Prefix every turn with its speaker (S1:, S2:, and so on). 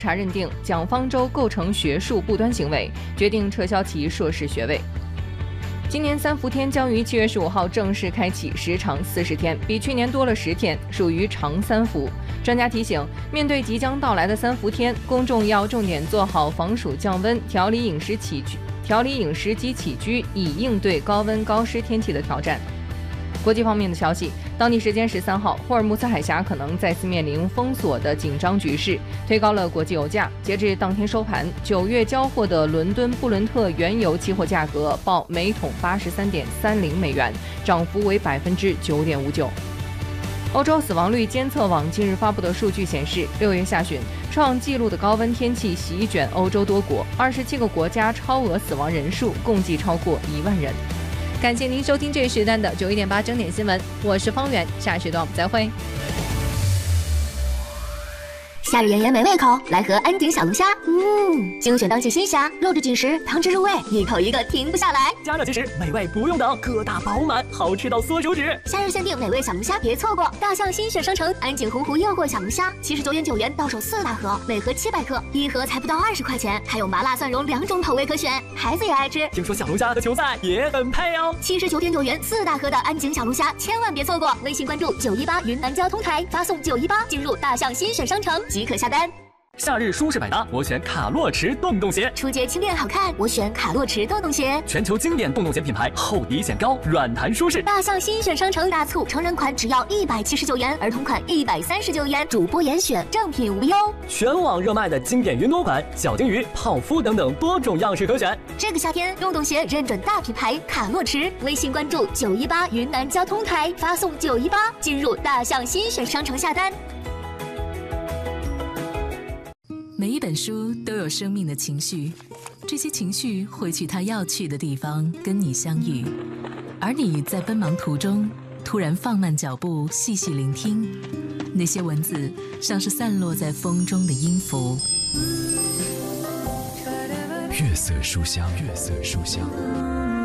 S1: 查认定蒋方舟构成学术不端行为，决定撤销其硕士学位。今年三伏天将于7月15号正式开启，时长40天，比去年多了10天，属于长三伏。专家提醒，面对即将到来的三伏天，公众要重点做好防暑降温、调理饮食及起居，以应对高温高湿天气的挑战。国际方面的消息，当地时间13号，霍尔木兹海峡可能再次面临封锁的紧张局势，推高了国际油价。截至当天收盘，9月交货的伦敦布伦特原油期货价格报每桶83.30美元，涨幅为9.59%。欧洲死亡率监测网近日发布的数据显示，6月下旬创纪录的高温天气席卷欧洲多国，27个国家超额死亡人数共计超过1万人。感谢您收听这一时段的91.8整点新闻，我是方圆，下时段我们再会。
S2: 夏日炎炎没胃口，来盒安鼎小龙虾。精选当季新虾，肉质紧实，汤汁入味，一口一个停不下来。
S3: 加热即食，美味不用等，个大饱满，好吃到缩手指。
S2: 夏日限定美味小龙虾别错过，大象新选商城安井洪湖诱惑小龙虾，79.9元到手4大盒，每盒700克，一盒才不到20块钱，还有麻辣蒜蓉2种口味可选，孩子也爱吃。
S3: 听说小龙虾和球赛也很配哦。
S2: 79.9元4大盒的安井小龙虾，千万别错过！微信关注918云南交通台，发送918进入大象新选商城即可下单。
S3: 夏日舒适百搭，我选卡洛驰洞洞鞋。
S2: 出街轻便好看，我选卡洛驰洞洞鞋。
S3: 全球经典洞洞鞋品牌，厚底显高，软弹舒适。
S2: 大象新选商城大促，成人款只要179元，儿童款139元，主播严选，正品无忧。
S3: 全网热卖的经典云朵款、小金鱼、泡芙等等多种样式可选。
S2: 这个夏天，洞洞鞋认准大品牌卡洛驰，微信关注918云南交通台，发送918进入大象新选商城下单。
S4: 每一本书都有生命的情绪，这些情绪会去它要去的地方跟你相遇，而你在奔忙途中突然放慢脚步，细细聆听，那些文字像是散落在风中的音符。
S5: 月色书香，月色书香。